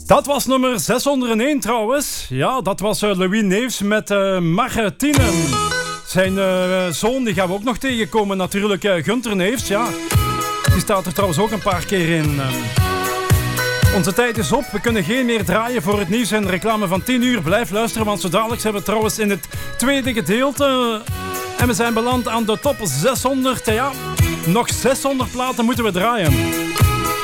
Dat was nummer 601 trouwens. Ja, dat was Louis Neefs met Martine. Zijn zoon, die gaan we ook nog tegenkomen natuurlijk. Gunter Neefs, ja. Die staat er trouwens ook een paar keer in. Onze tijd is op. We kunnen geen meer draaien voor het nieuws en reclame van 10 uur. Blijf luisteren, want zo dadelijk zijn we trouwens in het tweede gedeelte. En we zijn beland aan de top 600. Ja, nog 600 platen moeten we draaien.